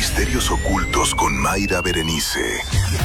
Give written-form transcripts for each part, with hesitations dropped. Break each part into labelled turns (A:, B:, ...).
A: Misterios ocultos con Mayra Berenice.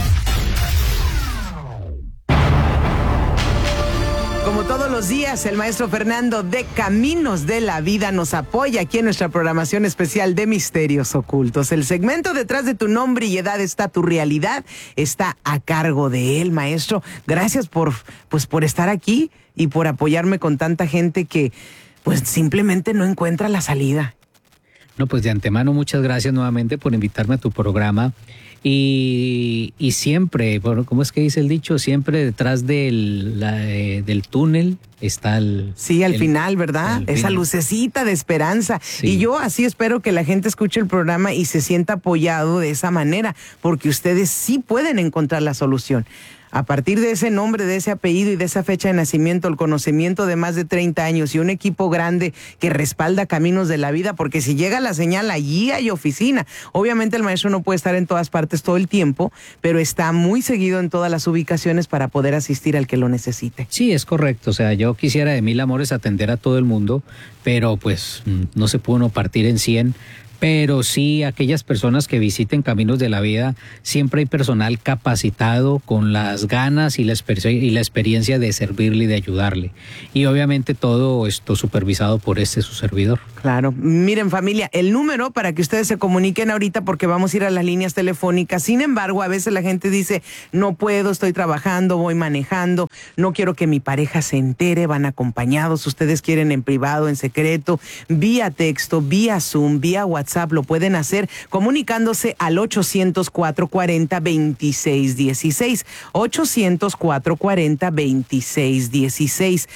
B: Como todos los días, el maestro Fernando de Caminos de la Vida nos apoya aquí en nuestra programación especial de Misterios Ocultos. El segmento Detrás de tu nombre y edad está tu realidad, está a cargo de él, maestro. Gracias por estar aquí y por apoyarme con tanta gente que pues simplemente no encuentra la salida.
C: No, pues de antemano muchas gracias nuevamente por invitarme a tu programa. Y siempre, bueno, ¿cómo es que dice el dicho? Siempre detrás del túnel está el...
B: Sí, al final, ¿verdad? Esa lucecita de esperanza. Sí. Y yo así espero que la gente escuche el programa y se sienta apoyado de esa manera, porque ustedes sí pueden encontrar la solución. A partir de ese nombre, de ese apellido y de esa fecha de nacimiento, el conocimiento de más de 30 años y un equipo grande que respalda Caminos de la Vida, porque si llega la señal, allí hay oficina. Obviamente el maestro no puede estar en todas partes todo el tiempo, pero está muy seguido en todas las ubicaciones para poder asistir al que lo necesite.
C: Sí, es correcto. O sea, yo quisiera de mil amores atender a todo el mundo, pero pues no se puede uno partir en 100. Pero sí, aquellas personas que visiten Caminos de la Vida, siempre hay personal capacitado con las ganas y la experiencia de servirle y de ayudarle. Y obviamente todo esto supervisado por su servidor.
B: Claro. Miren, familia, el número para que ustedes se comuniquen ahorita, porque vamos a ir a las líneas telefónicas. Sin embargo, a veces la gente dice, no puedo, estoy trabajando, voy manejando, no quiero que mi pareja se entere, van acompañados, ustedes quieren en privado, en secreto, vía texto, vía Zoom, vía WhatsApp, lo pueden hacer comunicándose al 800-440-2616, 800-440-2616,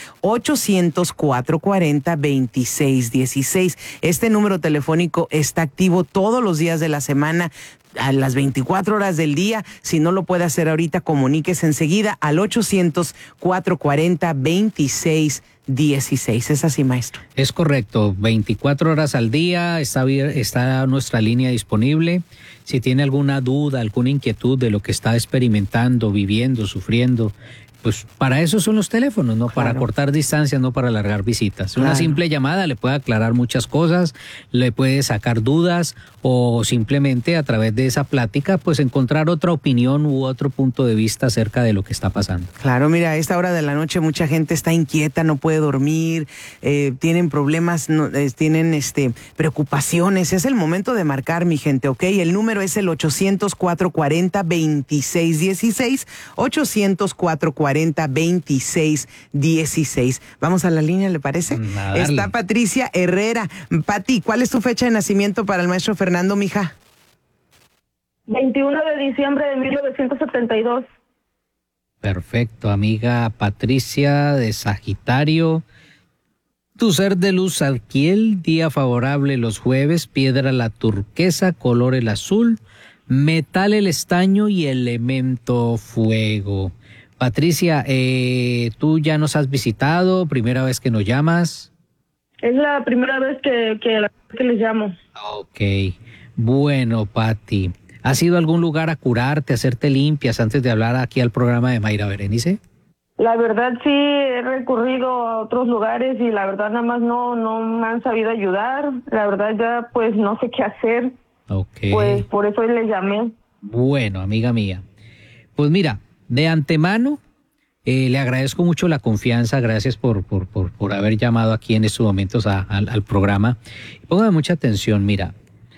B: 800-440-2616. Este número telefónico está activo todos los días de la semana, a las 24 horas del día. Si no lo puede hacer ahorita, comuníquese enseguida al 800-440-2616. ¿Es así, maestro?
C: Es correcto, 24 horas al día está nuestra línea disponible. Si tiene alguna duda, alguna inquietud de lo que está experimentando, viviendo, sufriendo, pues para eso son los teléfonos, ¿no? Claro. Para cortar distancias, no para alargar visitas. Claro. Una simple llamada le puede aclarar muchas cosas, le puede sacar dudas o simplemente a través de esa plática pues encontrar otra opinión u otro punto de vista acerca de lo que está pasando.
B: Claro, mira, a esta hora de la noche mucha gente está inquieta, no puede dormir, tienen problemas, tienen preocupaciones. Es el momento de marcar, mi gente, ¿ok? El número es el 800-440-2616, 800-440-2616. Vamos a la línea, ¿le parece? Está Patricia Herrera. Pati, ¿cuál es tu fecha de nacimiento para el maestro Fernando, mija?
D: 21 de diciembre de 1972.
C: Perfecto, amiga Patricia de Sagitario. Tu ser de luz Zadkiel, día favorable los jueves, piedra la turquesa, color el azul, metal el estaño y elemento fuego. Patricia, ¿tú ya nos has visitado? ¿Primera vez que nos llamas?
D: Es la primera vez que les llamo.
C: Ok. Bueno, Pati, ¿has ido a algún lugar a curarte, a hacerte limpias antes de hablar aquí al programa de Mayra Berenice?
D: La verdad sí, he recurrido a otros lugares y la verdad nada más no me han sabido ayudar. La verdad ya pues no sé qué hacer.
C: Ok.
D: Pues por eso les llamé.
C: Bueno, amiga mía, pues mira, de antemano le agradezco mucho la confianza, gracias por haber llamado aquí en estos momentos al programa. Póngame mucha atención, mira,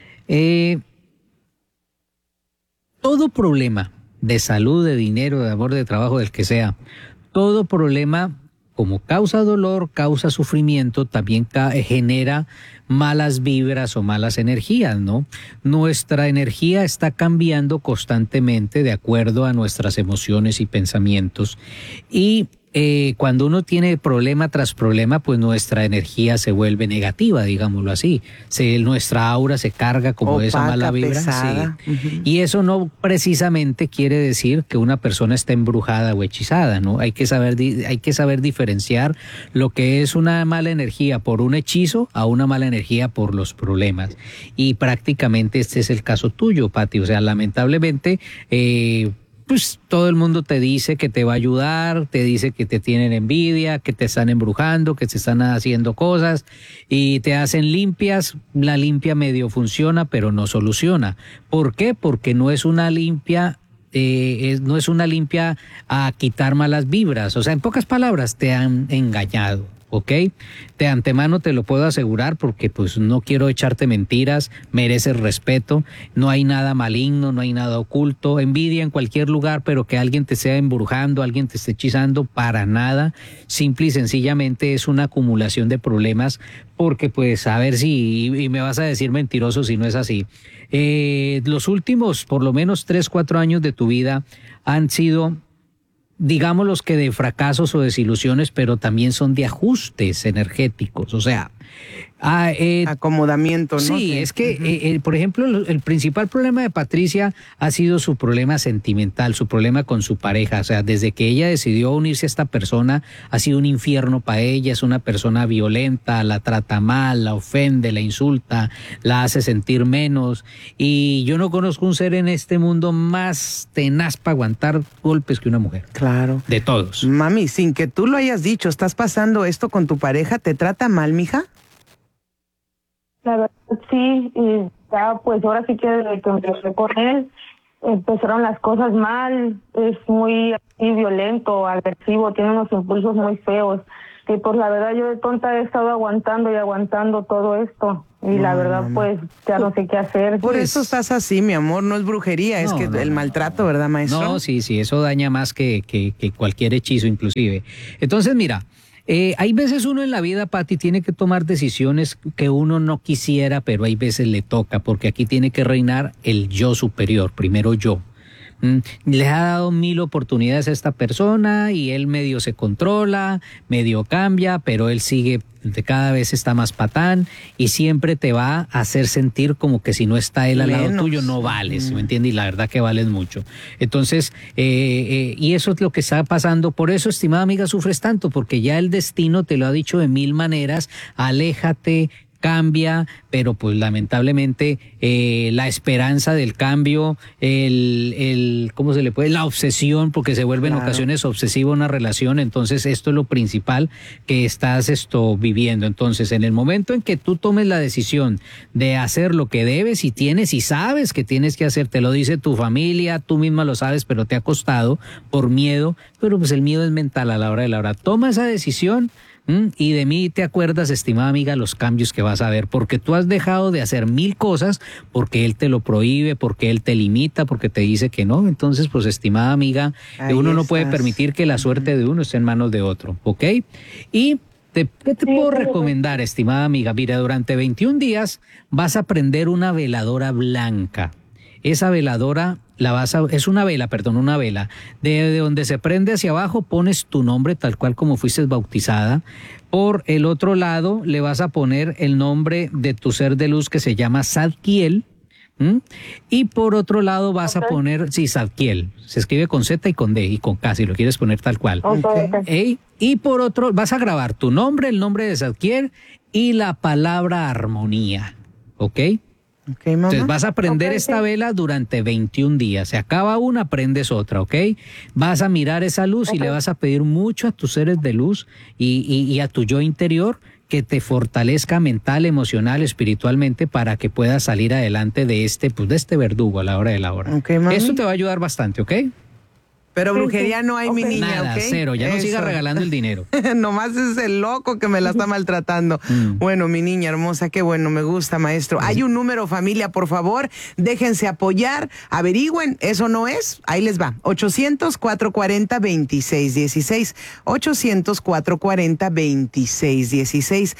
C: todo problema de salud, de dinero, de amor, de trabajo, del que sea, todo problema como causa dolor, causa sufrimiento, también genera malas vibras o malas energías, ¿no? Nuestra energía está cambiando constantemente de acuerdo a nuestras emociones y pensamientos. Y cuando uno tiene problema tras problema, pues nuestra energía se vuelve negativa, digámoslo así. Nuestra aura se carga como opaca, esa mala vibra.
B: Pesada.
C: Sí. Y eso no precisamente quiere decir que una persona está embrujada o hechizada, ¿no? Hay que saber diferenciar lo que es una mala energía por un hechizo a una mala energía por los problemas. Y prácticamente este es el caso tuyo, Pati. O sea, lamentablemente pues todo el mundo te dice que te va a ayudar, te dice que te tienen envidia, que te están embrujando, que te están haciendo cosas y te hacen limpias. La limpia medio funciona, pero no soluciona. ¿Por qué? Porque no es una limpia no es una limpia a quitar malas vibras. O sea, en pocas palabras, te han engañado, ¿ok? De antemano te lo puedo asegurar porque pues no quiero echarte mentiras, mereces respeto, no hay nada maligno, no hay nada oculto, envidia en cualquier lugar, pero que alguien te esté embrujando, alguien te esté hechizando, para nada. Simple y sencillamente es una acumulación de problemas porque pues a ver si, y me vas a decir mentiroso si no es así. Los últimos por lo menos 3-4 años de tu vida han sido, digamos, los que de fracasos o desilusiones, pero también son de ajustes energéticos, o sea,
B: acomodamiento, ¿no?
C: Sí, es que, por ejemplo, el principal problema de Patricia ha sido su problema sentimental, su problema con su pareja. O sea, desde que ella decidió unirse a esta persona, ha sido un infierno para ella. Es una persona violenta, la trata mal, la ofende, la insulta, la hace sentir menos. Y yo no conozco un ser en este mundo más tenaz para aguantar golpes que una mujer.
B: Claro.
C: De todos.
B: Mami, sin que tú lo hayas dicho, ¿estás pasando esto con tu pareja? ¿Te trata mal, mija?
D: La verdad sí, y ya pues ahora sí que desde que empecé con él, empezaron las cosas mal, es muy así, violento, agresivo, tiene unos impulsos muy feos, que pues la verdad yo de tonta he estado aguantando y aguantando todo esto, y la verdad pues ya no sé qué hacer.
B: Por eso estás así, mi amor, no es brujería, es que el maltrato, ¿verdad, maestro?
C: No, sí, eso daña más que cualquier hechizo inclusive. Entonces, mira, hay veces uno en la vida, Pati, tiene que tomar decisiones que uno no quisiera, pero hay veces le toca, porque aquí tiene que reinar el yo superior, primero yo. Le ha dado 1000 oportunidades a esta persona y él medio se controla, medio cambia, pero él sigue, cada vez está más patán y siempre te va a hacer sentir como que si no está él al lado tuyo no vales, ¿me entiendes? Y la verdad que vales mucho. Entonces, y eso es lo que está pasando. Por eso, estimada amiga, sufres tanto, porque ya el destino te lo ha dicho de 1000 maneras. Aléjate, cambia, pero pues lamentablemente la esperanza del cambio, ¿cómo se le puede? La obsesión, porque se vuelve en ocasiones obsesiva una relación. Entonces esto es lo principal que estás viviendo. Entonces, en el momento en que tú tomes la decisión de hacer lo que debes y tienes y sabes que tienes que hacer, te lo dice tu familia, tú misma lo sabes, pero te ha costado por miedo, pero pues el miedo es mental a la hora de la hora. Toma esa decisión. Y de mí te acuerdas, estimada amiga, los cambios que vas a ver, porque tú has dejado de hacer 1000 cosas, porque él te lo prohíbe, porque él te limita, porque te dice que no. Entonces, pues, estimada amiga, uno no puede permitir que la suerte de uno esté en manos de otro, ¿ok? Y ¿qué te puedo recomendar, estimada amiga? Mira, durante 21 días vas a prender una veladora blanca. Esa veladora es una vela, de donde se prende hacia abajo pones tu nombre tal cual como fuiste bautizada. Por el otro lado le vas a poner el nombre de tu ser de luz que se llama Zadkiel. Y por otro lado vas a poner, Zadkiel, se escribe con Z y con D y con K si lo quieres poner tal cual. Y por otro vas a grabar tu nombre, el nombre de Zadkiel y la palabra armonía, ¿ok?
B: Okay, mamá.
C: Entonces vas a prender esta vela durante 21 días. Se acaba una, prendes otra, ¿ok? Vas a mirar esa luz y le vas a pedir mucho a tus seres de luz y a tu yo interior que te fortalezca mental, emocional, espiritualmente para que puedas salir adelante de este verdugo a la hora de la hora.
B: Okay, mami.
C: Esto te va a ayudar bastante, ¿ok?
B: Pero brujería no hay, mi niña,
C: nada,
B: ¿ok?
C: Cero, ya no sigas regalando el dinero.
B: Nomás es el loco que me la está maltratando. Bueno, mi niña hermosa, qué bueno, me gusta, maestro. Hay un número, familia, por favor, déjense apoyar, averigüen, eso no es, ahí les va, 800-440-2616, 800-440-2616,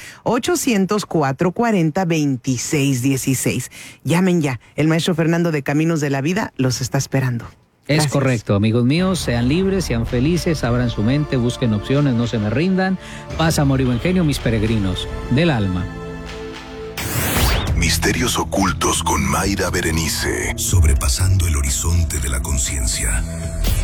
B: 800-440-2616. Llamen ya, el maestro Fernando de Caminos de la Vida los está esperando.
C: Es correcto, amigos míos, sean libres, sean felices, abran su mente, busquen opciones, no se me rindan. Paz, amor y buen genio, mis peregrinos del alma.
A: Misterios ocultos con Mayra Berenice. Sobrepasando el horizonte de la conciencia.